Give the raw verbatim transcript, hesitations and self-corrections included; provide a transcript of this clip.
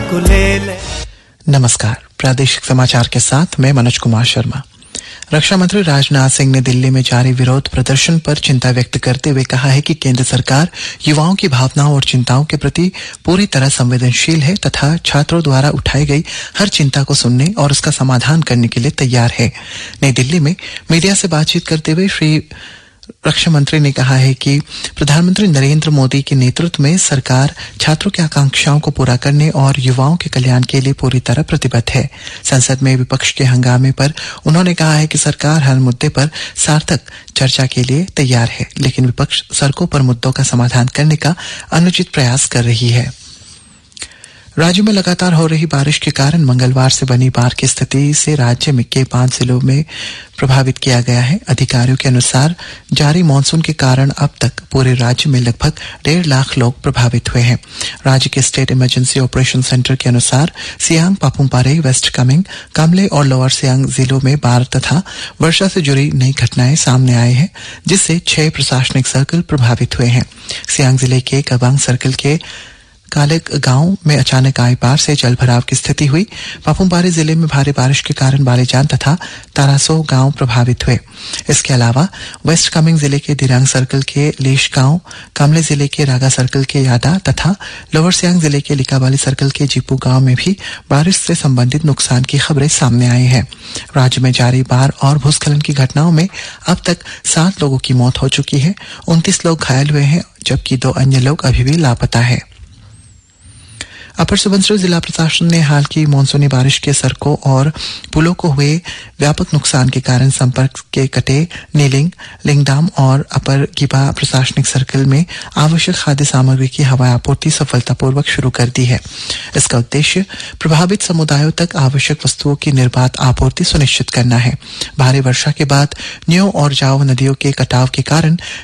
को ले ले। नमस्कार, प्रादेशिक समाचार के साथ मैं मनोज कुमार शर्मा। रक्षा मंत्री राजनाथ सिंह ने दिल्ली में जारी विरोध प्रदर्शन पर चिंता व्यक्त करते हुए कहा है कि केंद्र सरकार युवाओं की भावनाओं और चिंताओं के प्रति पूरी तरह संवेदनशील है तथा छात्रों द्वारा उठाई गई हर चिंता को सुनने और उसका समाधान करने के लिए तैयार है। नई दिल्ली में मीडिया से बातचीत करते हुए श्री रक्षा मंत्री ने कहा है कि प्रधानमंत्री नरेंद्र मोदी के नेतृत्व में सरकार छात्रों की आकांक्षाओं को पूरा करने और युवाओं के कल्याण के लिए पूरी तरह प्रतिबद्ध है। संसद में विपक्ष के हंगामे पर उन्होंने कहा है कि सरकार हर मुद्दे पर सार्थक चर्चा के लिए तैयार है, लेकिन विपक्ष सड़कों पर मुद्दों का समाधान करने का अनुचित प्रयास कर रही है। राज्य में लगातार हो रही बारिश के कारण मंगलवार से बनी बाढ़ की स्थिति से राज्य में के पांच जिलों में प्रभावित किया गया है। अधिकारियों के अनुसार जारी मानसून के कारण अब तक पूरे राज्य में लगभग डेढ़ लाख लोग प्रभावित हुए हैं। राज्य के स्टेट इमरजेंसी ऑपरेशन सेंटर के अनुसार सियांग, पापुमपारे, वेस्ट कामेंग, कामले और लोअर सियांग जिलों में बाढ़ तथा वर्षा से जुड़ी नई घटनाएं सामने आई हैं, जिससे छह प्रशासनिक सर्कल प्रभावित हुए हैं। सियांग जिले के कबांग सर्कल के कालेक गांव में अचानक आई बाढ़ से जल भराव की स्थिति हुई। पापुमपारे जिले में भारी बारिश के कारण बालीजान तथा तारासो गांव प्रभावित हुए। इसके अलावा वेस्ट कामेंग जिले के दिरांग सर्कल के लीश गांव, कामले जिले के रागा सर्कल के यादा तथा लोअर सियांग जिले के लिकाबाली सर्कल के जीपू गांव में भी बारिश से संबंधित नुकसान की खबरें सामने आई हैं। राज्य में जारी बाढ़ और भूस्खलन की घटनाओं में अब तक सात लोगों की मौत हो चुकी है, उनतीस लोग घायल हुए हैं, जबकि दो अन्य लोग अभी भी लापता है। अपर सुबनसिरी जिला प्रशासन ने हाल की मानसूनी बारिश के सड़कों और पुलों को हुए व्यापक नुकसान के कारण संपर्क के कटे नीलिंग, लिंगदाम और अपर गिबा प्रशासनिक सर्कल में आवश्यक खाद्य सामग्री की हवाई आपूर्ति सफलतापूर्वक शुरू कर दी है। इसका उद्देश्य प्रभावित समुदायों तक आवश्यक वस्तुओं की निर्बाध आपूर्ति सुनिश्चित करना है। भारी वर्षा के बाद न्यो और जाओ नदियों के कटाव के कारण